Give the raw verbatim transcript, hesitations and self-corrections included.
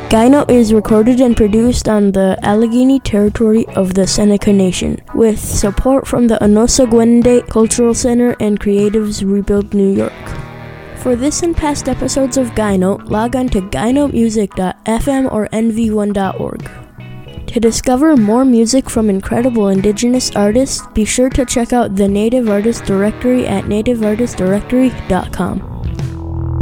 Gaino is recorded and produced on the Allegheny territory of the Seneca Nation, with support from the Onosagwende Cultural Center and Creatives Rebuild New York. For this and past episodes of Gaino, log on to gaino music dot f m or n v one dot org. To discover more music from incredible Indigenous artists, be sure to check out the Native Artist Directory at native artist directory dot com.